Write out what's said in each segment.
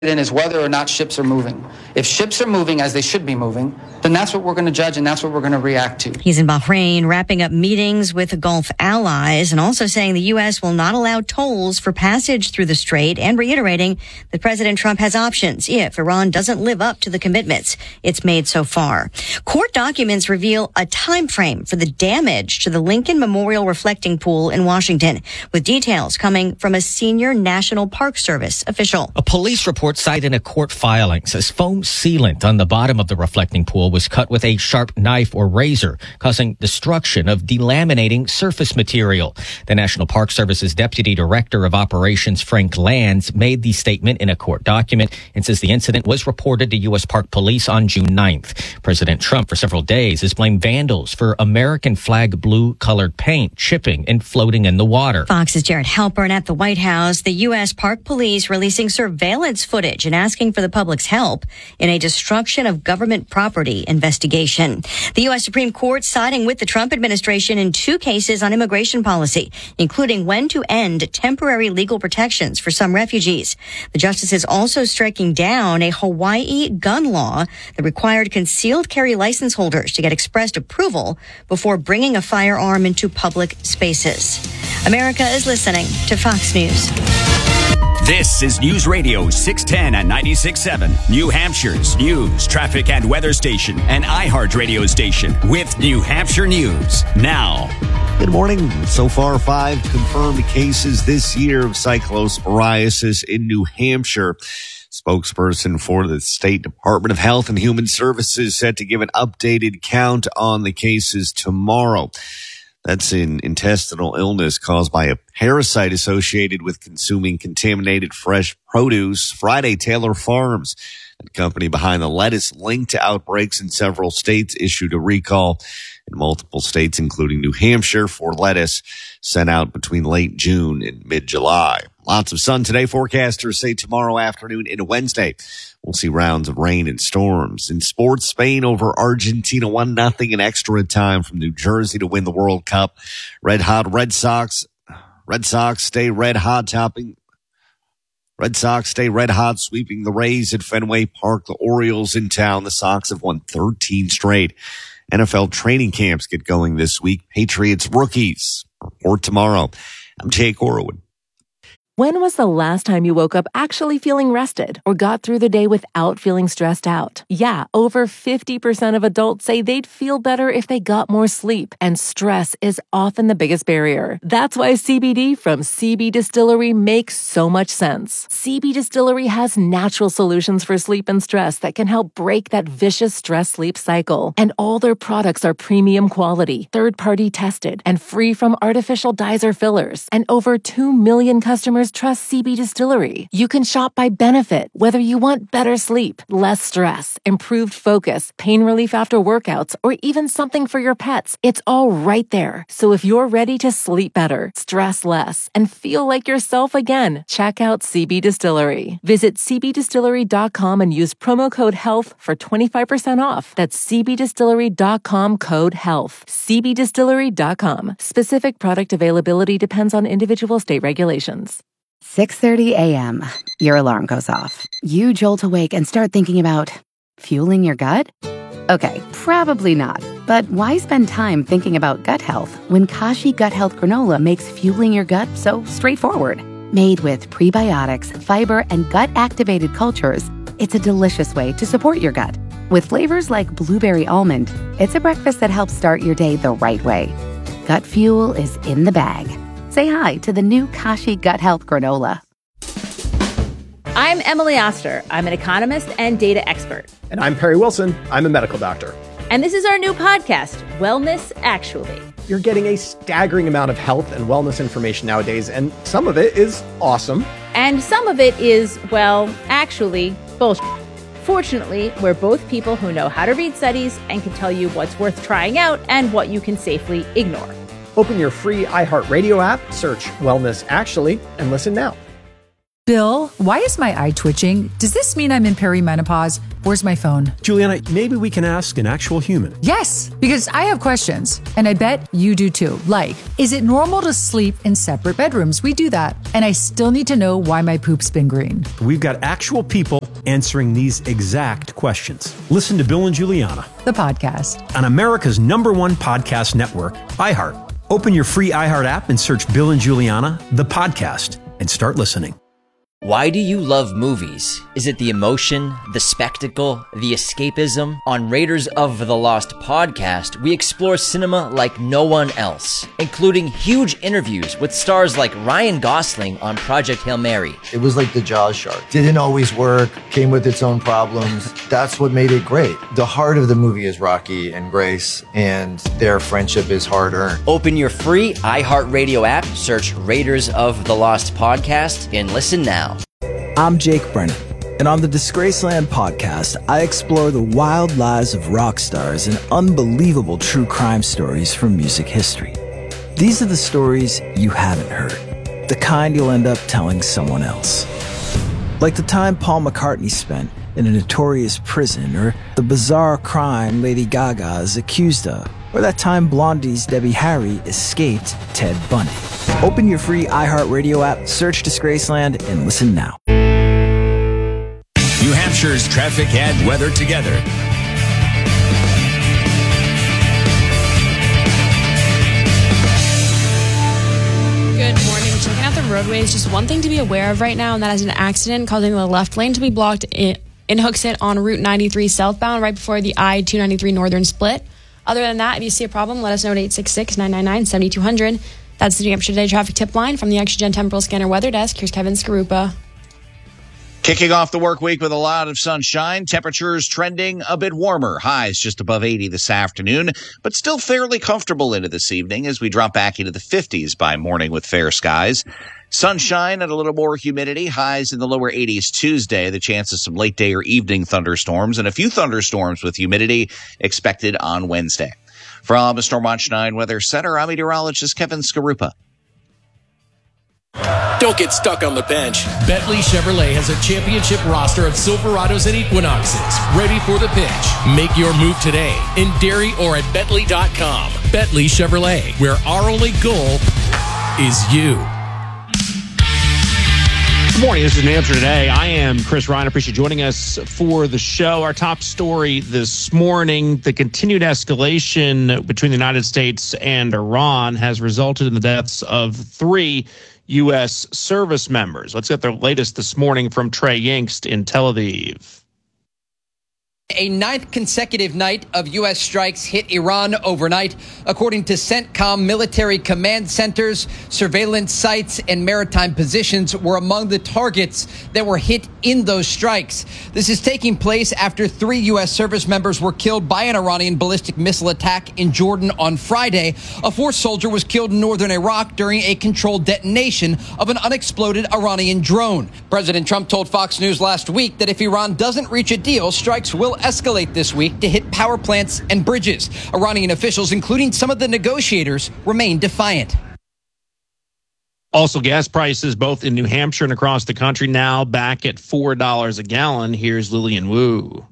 in is whether or not ships are moving. If ships are moving as they should be moving, then that's what we're going to judge and that's what we're going to react to. He's in Bahrain wrapping up meetings with the Gulf allies and also saying the U.S. will not allow tolls for passage through the strait and reiterating that President Trump has options if Iran doesn't live up to the commitments it's made so far. Court documents reveal a time frame for the damage to the Lincoln Memorial Reflecting Pool in Washington, with details coming from a senior National Park Service official. A police report cited in a court filing says foam sealant on the bottom of the reflecting pool was cut with a sharp knife or razor, causing destruction of delaminating surface material. The National Park Service's Deputy Director of Operations, Frank Lands, made the statement in a court document and says the incident was reported to U.S. Park Police on June 9th. President Trump, for several days, has blamed vandals for American flag blue-colored paint chipping and floating in the water. Fox's Jared Halpern at the White House. The U.S. Park Police releasing surveillance footage and asking for the public's help in a destruction of government property investigation. The U.S. Supreme Court siding with the Trump administration in 2 cases on immigration policy, including when to end temporary legal protections for some refugees. The justices also striking down a Hawaii gun law that required concealed carry license holders to get expressed approval before bringing a firearm into public spaces. America is listening to Fox News. This is News Radio 610 and 96.7, New Hampshire's news, traffic, and weather station, and iHeart radio station with New Hampshire News. Now. Good morning. So far, 5 confirmed cases this year of cyclosporiasis in New Hampshire. Spokesperson for the State Department of Health and Human Services said to give an updated count on the cases tomorrow. That's an intestinal illness caused by a parasite associated with consuming contaminated fresh produce. Friday, Taylor Farms, the company behind the lettuce linked to outbreaks in several states, issued a recall in multiple states, including New Hampshire, for lettuce sent out between late June and mid-July. Lots of sun today. Forecasters say tomorrow afternoon into Wednesday, we'll see rounds of rain and storms. In sports, Spain over Argentina 1-0 in extra time from New Jersey to win the World Cup. Red Sox stay red hot, sweeping the Rays at Fenway Park. The Orioles in town. The Sox have won 13 straight. NFL training camps get going this week. Patriots rookies report tomorrow. I'm Jake Orwin. When was the last time you woke up actually feeling rested or got through the day without feeling stressed out? Yeah, over 50% of adults say they'd feel better if they got more sleep, and stress is often the biggest barrier. That's why CBD from CB Distillery makes so much sense. CB Distillery has natural solutions for sleep and stress that can help break that vicious stress-sleep cycle. And all their products are premium quality, third-party tested, and free from artificial dyes or fillers. And over 2 million customers trust CB Distillery. You can shop by benefit, whether you want better sleep, less stress, improved focus, pain relief after workouts, or even something for your pets. It's all right there. So if you're ready to sleep better, stress less, and feel like yourself again, check out CB Distillery. Visit cbdistillery.com and use promo code HEALTH for 25% off. That's cbdistillery.com, code HEALTH. cbdistillery.com. Specific product availability depends on individual state regulations. 6:30 a.m. Your alarm goes off. You jolt awake and start thinking about fueling your gut? Okay, probably not. But why spend time thinking about gut health when Kashi Gut Health Granola makes fueling your gut so straightforward? Made with prebiotics, fiber, and gut-activated cultures, it's a delicious way to support your gut. With flavors like blueberry almond, it's a breakfast that helps start your day the right way. Gut fuel is in the bag. Say hi to the new Kashi Gut Health Granola. I'm Emily Oster. I'm an economist and data expert. And I'm Perry Wilson. I'm a medical doctor. And this is our new podcast, Wellness Actually. You're getting a staggering amount of health and wellness information nowadays, and some of it is awesome. And some of it is, well, actually, bullshit. Fortunately, we're both people who know how to read studies and can tell you what's worth trying out and what you can safely ignore. Open your free iHeartRadio app, search Wellness Actually, and listen now. Bill, why is my eye twitching? Does this mean I'm in perimenopause? Where's my phone? Juliana, maybe we can ask an actual human. Yes, because I have questions, and I bet you do too. Like, is it normal to sleep in separate bedrooms? We do that. And I still need to know why my poop's been green. We've got actual people answering these exact questions. Listen to Bill and Juliana, The podcast. on America's #1 podcast network, iHeart. Open your free iHeart app and search Bill and Juliana, the podcast, and start listening. Why do you love movies? Is it the emotion, the spectacle, the escapism? On Raiders of the Lost podcast, we explore cinema like no one else, including huge interviews with stars like Ryan Gosling on Project Hail Mary. It was like the Jaws shark. Didn't always work, came with its own problems. That's what made it great. The heart of the movie is Rocky and Grace, and their friendship is hard-earned. Open your free iHeartRadio app, search Raiders of the Lost podcast, and listen now. I'm Jake Brennan, and on the Disgraceland podcast, I explore the wild lives of rock stars and unbelievable true crime stories from music history. These are the stories you haven't heard, the kind you'll end up telling someone else. Like the time Paul McCartney spent in a notorious prison, or the bizarre crime Lady Gaga is accused of, or that time Blondie's Debbie Harry escaped Ted Bundy. Open your free iHeartRadio app, search Disgraceland, and listen now. New Hampshire's traffic and weather together. Good morning. Checking out the roadways, just one thing to be aware of right now, and that is an accident causing the left lane to be blocked in Hooksett on Route 93 southbound right before the I-293 northern split. Other than that, if you see a problem, let us know at 866-999-7200. That's the New Hampshire Today traffic tip line from the ExtraGen Temporal Scanner Weather Desk. Here's Kevin Skarupa. Kicking off the work week with a lot of sunshine, temperatures trending a bit warmer. Highs just above 80 this afternoon, but still fairly comfortable into this evening as we drop back into the 50s by morning with fair skies. Sunshine and a little more humidity. Highs in the lower 80s Tuesday. The chance of some late day or evening thunderstorms and a few thunderstorms with humidity expected on Wednesday. From the Stormwatch 9 Weather Center, I'm meteorologist Kevin Skarupa. Don't get stuck on the bench. Bentley Chevrolet has a championship roster of Silverados and Equinoxes ready for the pitch. Make your move today in Derry or at Bentley.com. Bentley Chevrolet, where our only goal is you. Good morning. This is New Hampshire Today. I am Chris Ryan. I appreciate you joining us for the show. Our top story this morning, the continued escalation between the United States and Iran has resulted in the deaths of 3 U.S. service members. Let's get the latest this morning from Trey Yingst in Tel Aviv. A 9th consecutive night of U.S. strikes hit Iran overnight. According to CENTCOM, military command centers, surveillance sites, and maritime positions were among the targets that were hit in those strikes. This is taking place after 3 U.S. service members were killed by an Iranian ballistic missile attack in Jordan on Friday. A 4th soldier was killed in northern Iraq during a controlled detonation of an unexploded Iranian drone. President Trump told Fox News last week that if Iran doesn't reach a deal, strikes will escalate this week to hit power plants and bridges. Iranian officials, including some of the negotiators, remain defiant. Also, gas prices both in New Hampshire and across the country now back at $4 a gallon. Here's Lillian Wu.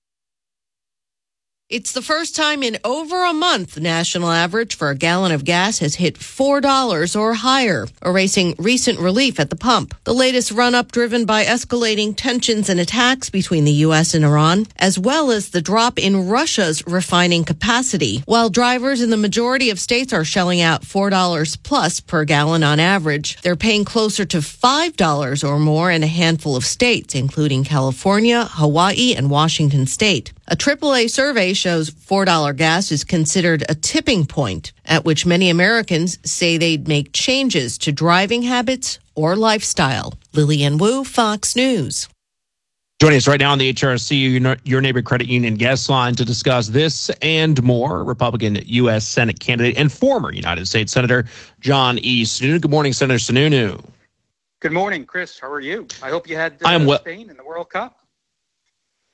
It's the first time in over a month the national average for a gallon of gas has hit $4 or higher, erasing recent relief at the pump. The latest run-up driven by escalating tensions and attacks between the U.S. and Iran, as well as the drop in Russia's refining capacity. While drivers in the majority of states are shelling out $4 plus per gallon on average, they're paying closer to $5 or more in a handful of states, including California, Hawaii, and Washington state. A AAA survey shows $4 gas is considered a tipping point at which many Americans say they'd make changes to driving habits or lifestyle. Lillian Wu, Fox News. Joining us right now on the HRC, Your Neighbor Credit Union guest line to discuss this and more, Republican U.S. Senate candidate and former United States Senator John E. Sununu. Good morning, Senator Sununu. Good morning, Chris. How are you? I hope you had I am well. Spain in the World Cup.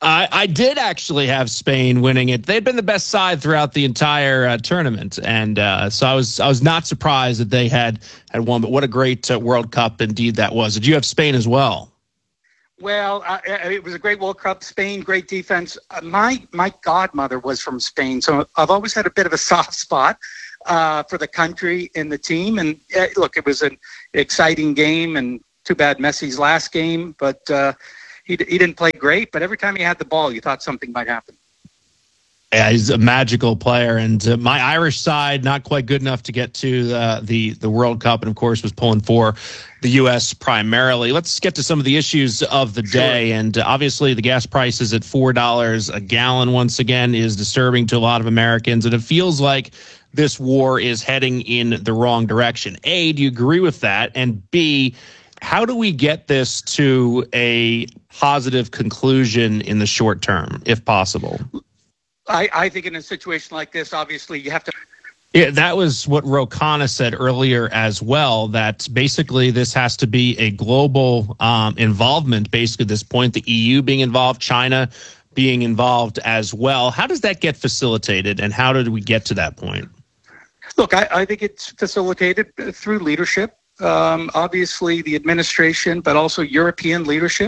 I did actually have Spain winning it. They'd been the best side throughout the entire tournament, and so I was not surprised that they had won. But what a great World Cup indeed that was. Did you have Spain as well? Well, it was a great World Cup. Spain, great defense. My godmother was from Spain, so I've always had a bit of a soft spot for the country and the team. And look, it was an exciting game, and too bad Messi's last game, but he didn't play great. But every time he had the ball, you thought something might happen. Yeah, he's a magical player, and my Irish side not quite good enough to get to the World Cup, and of course was pulling for the U.S. primarily. Let's get to some of the issues of the day, and obviously the gas prices at $4 a gallon once again is disturbing to a lot of Americans, and it feels like this war is heading in the wrong direction. A, do you agree with that? And B, how do we get this to a positive conclusion in the short term, if possible? I think in a situation like this, obviously you have to. Yeah, that was what Ro Khanna said earlier as well, that basically this has to be a global involvement, basically at this point, the EU being involved, China being involved as well. How does that get facilitated, and how did we get to that point? Look, I think it's facilitated through leadership, obviously the administration, but also European leadership.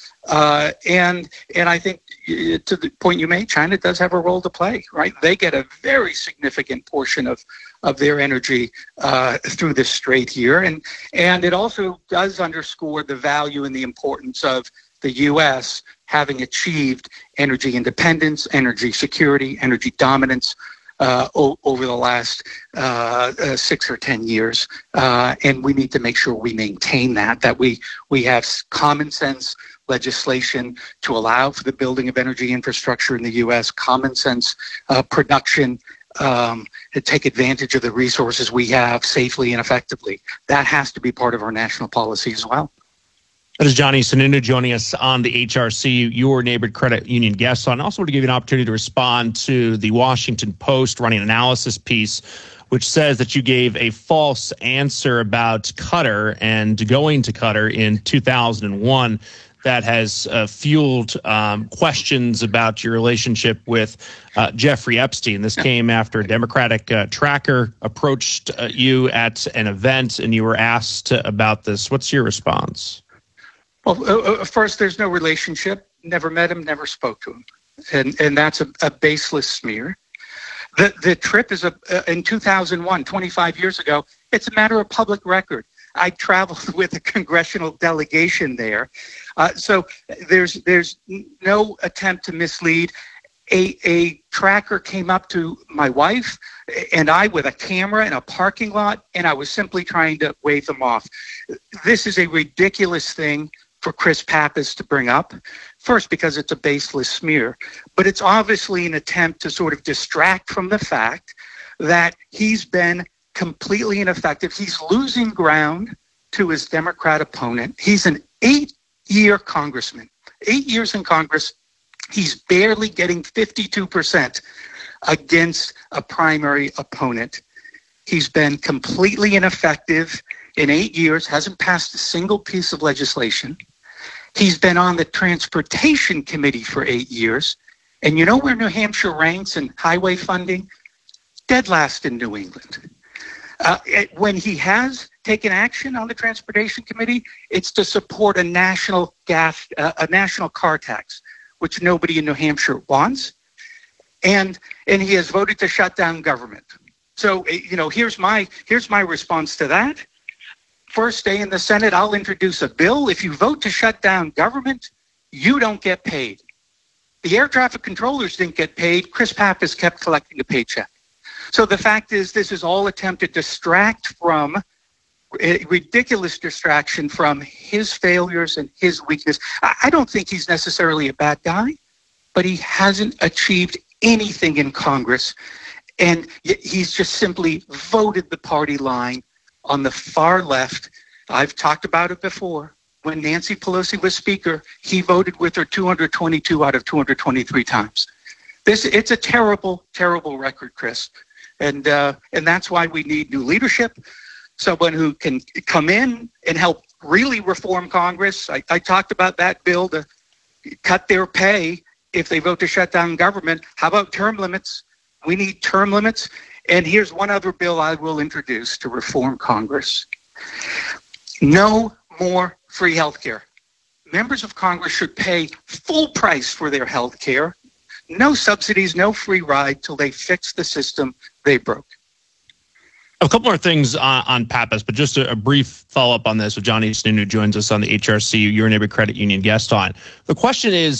And I think to the point you made, China does have a role to play, right? They get a very significant portion of their energy through this strait here. And it also does underscore the value and the importance of the U.S. having achieved energy independence, energy security, energy dominance over the last 6 or 10 years. And we need to make sure we maintain that we have common sense legislation to allow for the building of energy infrastructure in the U.S., common sense production to take advantage of the resources we have safely and effectively. That has to be part of our national policy as well. That is Johnny Sununu joining us on the HRC, your neighborhood credit union guest. And also to give you an opportunity to respond to the Washington Post running an analysis piece, which says that you gave a false answer about Qatar and going to Qatar in 2001. That has fueled questions about your relationship with Jeffrey Epstein. This came after a Democratic tracker approached you at an event, and you were asked about this. What's your response? Well, first, there's no relationship. Never met him, never spoke to him. And that's a baseless smear. The trip is in 2001, 25 years ago. It's a matter of public record. I traveled with a congressional delegation there. So there's no attempt to mislead. A tracker came up to my wife and I with a camera in a parking lot, and I was simply trying to wave them off. This is a ridiculous thing for Chris Pappas to bring up. First, because it's a baseless smear, but it's obviously an attempt to sort of distract from the fact that he's been completely ineffective. He's losing ground to his Democrat opponent. He's an 8-year congressman, 8 years in Congress. He's barely getting 52% against a primary opponent. He's been completely ineffective in 8 years, hasn't passed a single piece of legislation. He's been on the Transportation Committee for 8 years. And you know where New Hampshire ranks in highway funding? Dead last in New England. When he has taken action on the Transportation Committee, it's to support a national car tax, which nobody in New Hampshire wants. And he has voted to shut down government. So, here's my response to that. First day in the Senate, I'll introduce a bill. If you vote to shut down government, you don't get paid. The air traffic controllers didn't get paid. Chris Pappas kept collecting a paycheck. So the fact is, this is all attempt to distract from a ridiculous distraction from his failures and his weakness. I don't think he's necessarily a bad guy, but he hasn't achieved anything in Congress. And he's just simply voted the party line on the far left. I've talked about it before. When Nancy Pelosi was Speaker, he voted with her 222 out of 223 times. It's a terrible, terrible record, Chris. And that's why we need new leadership, someone who can come in and help really reform Congress. I talked about that bill to cut their pay if they vote to shut down government, how about term limits? We need term limits. And here's one other bill I will introduce to reform Congress. No more free health care. Members of Congress should pay full price for their health care. No subsidies, no free ride till they fix the system they broke. A couple more things on Pappas, but just a brief follow-up on this with Johnny Snoon, who joins us on the HRC, Your Neighbor Credit Union guest line. The question is,